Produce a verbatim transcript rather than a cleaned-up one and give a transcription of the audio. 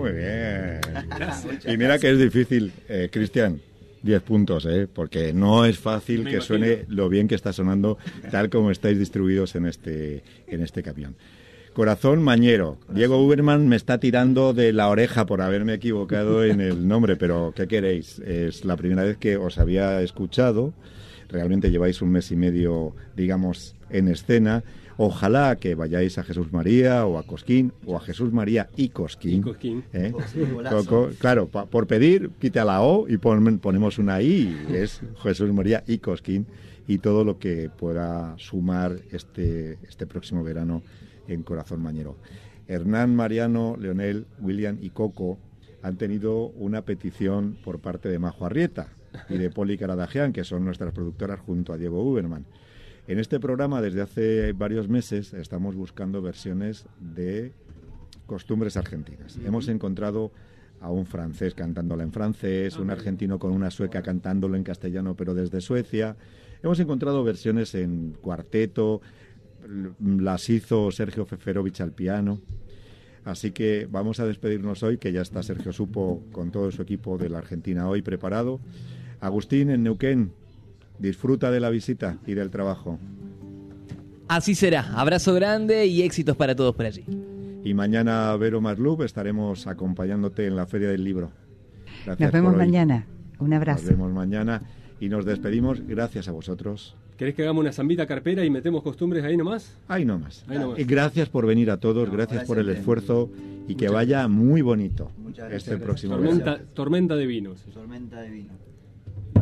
muy bien. Y mira que es difícil, eh, Cristian, diez puntos, ¿eh? Porque no es fácil Me que imagino. Suene lo bien que está sonando, tal como estáis distribuidos en este, en este camión. Corazón Mañero. Corazón. Diego Uberman me está tirando de la oreja por haberme equivocado en el nombre, pero ¿qué queréis? Es la primera vez que os había escuchado. Realmente lleváis un mes y medio, digamos, en escena. Ojalá que vayáis a Jesús María o a Cosquín, o a Jesús María y Cosquín. Y Cosquín. ¿Eh? Coco, claro, pa, por pedir, quita la O y pon, ponemos una I, es Jesús María y Cosquín, y todo lo que pueda sumar este, este próximo verano en Corazón Mañero. Hernán, Mariano, Leonel, William y Coco han tenido una petición por parte de Majo Arrieta y de Poli Caradagian, que son nuestras productoras junto a Diego Uberman. En este programa, desde hace varios meses, estamos buscando versiones de costumbres argentinas. Uh-huh. Hemos encontrado a un francés cantándola en francés, okay. un argentino con una sueca cantándolo en castellano, pero desde Suecia. Hemos encontrado versiones en cuarteto, las hizo Sergio Feferovich al piano. Así que vamos a despedirnos hoy, que ya está Sergio Supo con todo su equipo de la Argentina Hoy preparado. Agustín, en Neuquén, disfruta de la visita y del trabajo. Así será. Abrazo grande y éxitos para todos por allí. Y mañana, Vero Maslub, estaremos acompañándote en la Feria del Libro. Gracias. Nos vemos mañana. Un abrazo. Nos vemos mañana y nos despedimos. Gracias a vosotros. ¿Querés que hagamos una zambita carpera y metemos costumbres ahí nomás? Ahí nomás. Ahí nomás. Y gracias por venir a todos, no, gracias por el esfuerzo y que vaya muy bonito este próximo tormenta, tormenta de vinos. Tormenta de vino.